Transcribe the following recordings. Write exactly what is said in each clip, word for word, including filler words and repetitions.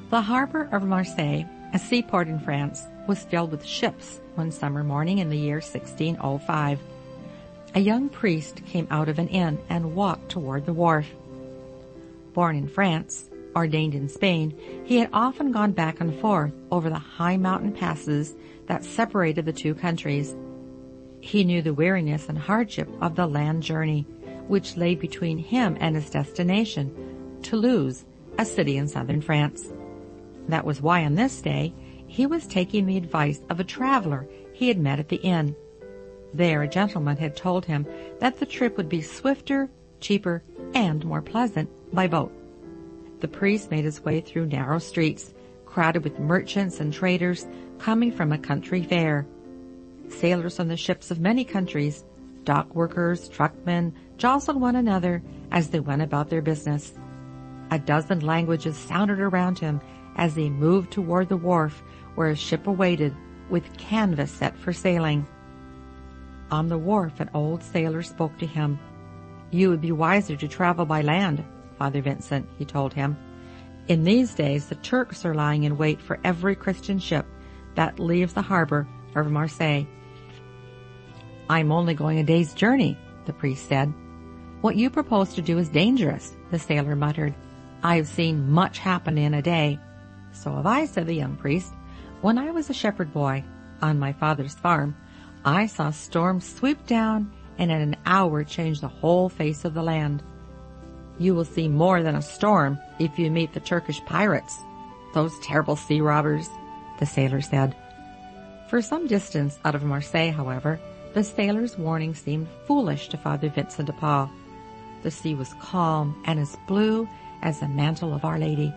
The harbor of Marseille, a seaport in France, was filled with ships one summer morning in the year sixteen oh five. A young priest came out of an inn and walked toward the wharf. Born in France, ordained in Spain, he had often gone back and forth over the high mountain passes that separated the two countries. He knew the weariness and hardship of the land journey, which lay between him and his destination, Toulouse, a city in southern France. That was why on this day he was taking the advice of a traveler he had met at the inn. There a gentleman had told him that the trip would be swifter, cheaper, and more pleasant by boat. The priest made his way through narrow streets, crowded with merchants and traders coming from a country fair. Sailors on the ships of many countries, dock workers, truckmen, jostled one another as they went about their business. A dozen languages sounded around him as he moved toward the wharf where his ship awaited with canvas set for sailing. On the wharf, an old sailor spoke to him. "You would be wiser to travel by land, Father Vincent," he told him. "In these days, the Turks are lying in wait for every Christian ship that leaves the harbor of Marseille." "I'm only going a day's journey," the priest said. "What you propose to do is dangerous," the sailor muttered. "I've seen much happen in a day." "So have I," said the young priest. "When I was a shepherd boy on my father's farm, I saw storms sweep down and in an hour change the whole face of the land." "You will see more than a storm if you meet the Turkish pirates, those terrible sea robbers," the sailor said. For some distance out of Marseille, however, the sailor's warning seemed foolish to Father Vincent de Paul. The sea was calm and as blue as the mantle of Our Lady.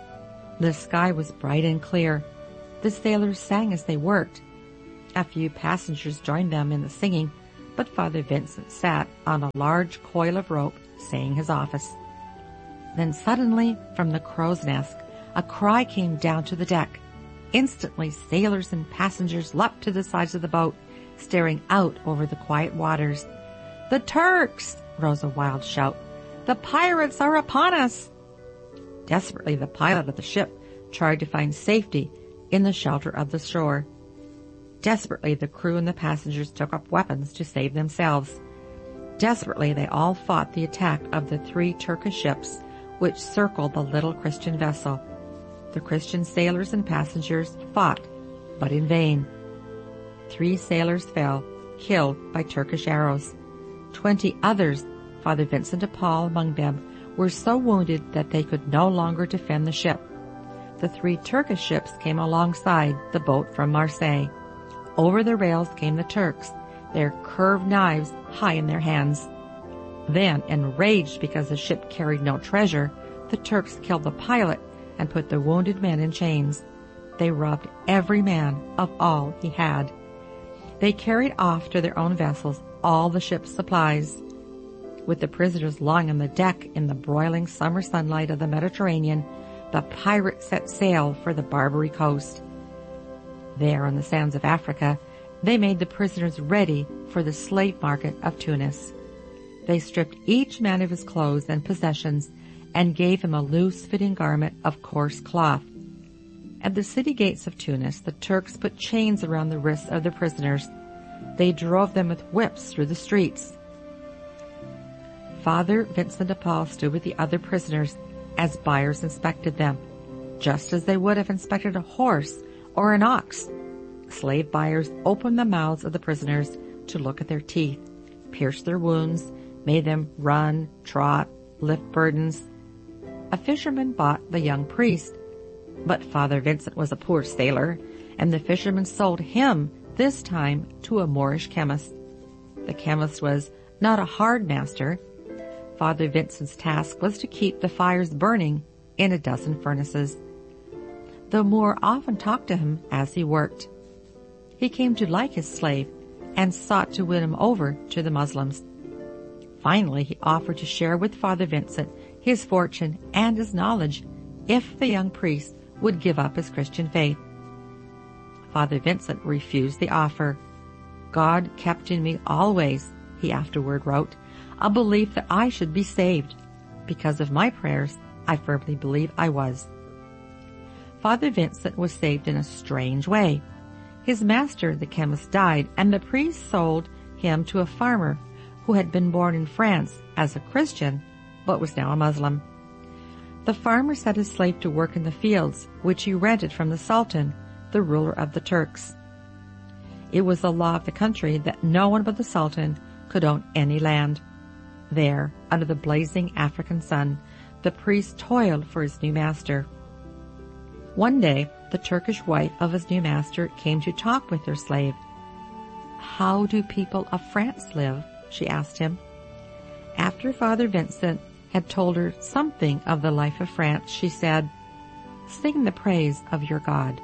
The sky was bright and clear. The sailors sang as they worked. A few passengers joined them in the singing, but Father Vincent sat on a large coil of rope saying his office. Then suddenly, from the crow's nest, a cry came down to the deck. Instantly, sailors and passengers leapt to the sides of the boat, staring out over the quiet waters. "The Turks!" rose a wild shout. "The pirates are upon us!" Desperately, the pilot of the ship tried to find safety in the shelter of the shore. Desperately, the crew and the passengers took up weapons to save themselves. Desperately, they all fought the attack of the three Turkish ships which circled the little Christian vessel. The Christian sailors and passengers fought, but in vain. Three sailors fell, killed by Turkish arrows. Twenty others, Father Vincent de Paul among them, were so wounded that they could no longer defend the ship. The three Turkish ships came alongside the boat from Marseille. Over the rails came the Turks, their curved knives high in their hands. Then, enraged because the ship carried no treasure, the Turks killed the pilot and put the wounded men in chains. They robbed every man of all he had. They carried off to their own vessels all the ship's supplies. With the prisoners lying on the deck in the broiling summer sunlight of the Mediterranean, the pirates set sail for the Barbary coast. There, on the sands of Africa, they made the prisoners ready for the slave market of Tunis. They stripped each man of his clothes and possessions and gave him a loose-fitting garment of coarse cloth. At the city gates of Tunis, the Turks put chains around the wrists of the prisoners. They drove them with whips through the streets. Father Vincent de Paul stood with the other prisoners as buyers inspected them, just as they would have inspected a horse or an ox. Slave buyers opened the mouths of the prisoners to look at their teeth, pierced their wounds, made them run, trot, lift burdens. A fisherman bought the young priest, but Father Vincent was a poor sailor, and the fisherman sold him, this time, to a Moorish chemist. The chemist was not a hard master. Father Vincent's task was to keep the fires burning in a dozen furnaces. The Moor often talked to him as he worked. He came to like his slave and sought to win him over to the Muslims. Finally, he offered to share with Father Vincent his fortune and his knowledge if the young priest would give up his Christian faith. Father Vincent refused the offer. "God kept in me always," he afterward wrote, "a belief that I should be saved. Because of my prayers, I firmly believe I was." Father Vincent was saved in a strange way. His master, the chemist, died, and the priest sold him to a farmer who had been born in France as a Christian, but was now a Muslim. The farmer set his slave to work in the fields, which he rented from the Sultan, the ruler of the Turks. It was the law of the country that no one but the Sultan could own any land. There, under the blazing African sun, the priest toiled for his new master. One day, the Turkish wife of his new master came to talk with her slave. "How do people of France live?" she asked him. After Father Vincent had told her something of the life of France, she said, "Sing the praise of your God."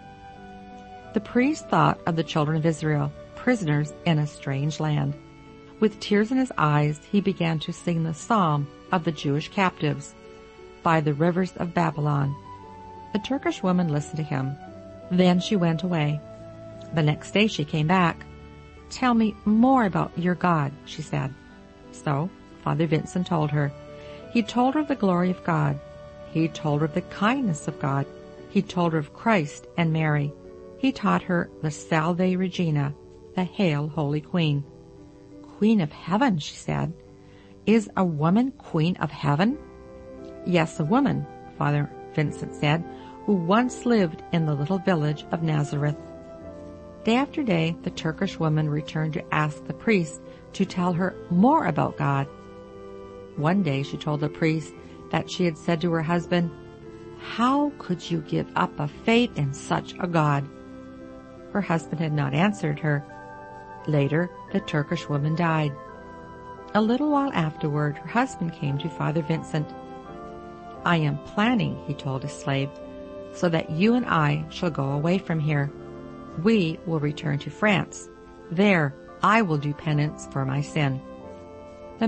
The priest thought of the children of Israel, prisoners in a strange land. With tears in his eyes, he began to sing the psalm of the Jewish captives, "By the rivers of Babylon." The Turkish woman listened to him. Then she went away. The next day she came back. "Tell me more about your God," she said. So Father Vincent told her. He told her of the glory of God. He told her of the kindness of God. He told her of Christ and Mary. He taught her the Salve Regina, the Hail, Holy Queen. "Queen of Heaven," she said. "Is a woman Queen of Heaven?" "Yes, a woman," Father Vincent said, "who once lived in the little village of Nazareth." Day after day, the Turkish woman returned to ask the priest to tell her more about God. One day she told the priest that she had said to her husband, "How could you give up a faith in such a God?" Her husband had not answered her. Later, the Turkish woman died. A little while afterward, her husband came to Father Vincent. "I am planning," he told his slave, "so that you and I shall go away from here. We will return to France. There, I will do penance for my sin."